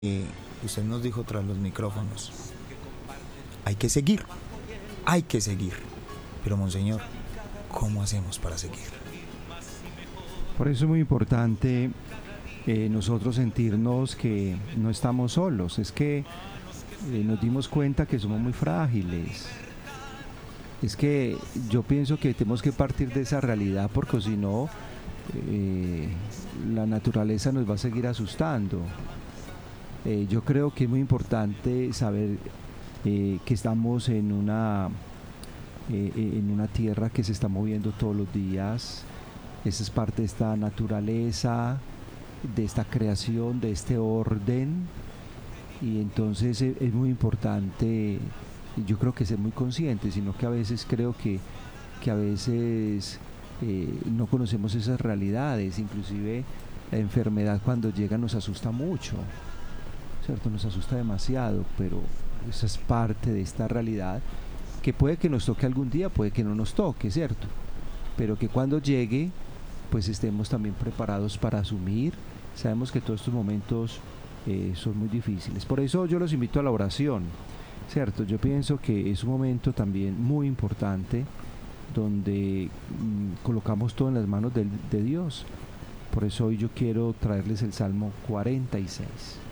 Usted nos dijo tras los micrófonos, hay que seguir. Pero monseñor, ¿cómo hacemos para seguir? Por eso es muy importante nosotros sentirnos que no estamos solos. Es que nos dimos cuenta que somos muy frágiles. Es que yo pienso que tenemos que partir de esa realidad, porque si no, la naturaleza nos va a seguir asustando. Yo creo que es muy importante saber que estamos en una tierra que se está moviendo todos los días. Esa es parte de esta naturaleza, de esta creación, de este orden. Y entonces es muy importante, yo creo que ser muy consciente, sino que a veces creo que a veces no conocemos esas realidades. Inclusive la enfermedad, cuando llega, nos asusta mucho, ¿cierto? Nos asusta demasiado, pero esa es parte de esta realidad que puede que nos toque algún día, puede que no nos toque, ¿cierto? Pero que cuando llegue, pues estemos también preparados para asumir. Sabemos que todos estos momentos son muy difíciles. Por eso yo los invito a la oración, ¿cierto? Yo pienso que es un momento también muy importante donde colocamos todo en las manos de Dios. Por eso hoy yo quiero traerles el Salmo 46.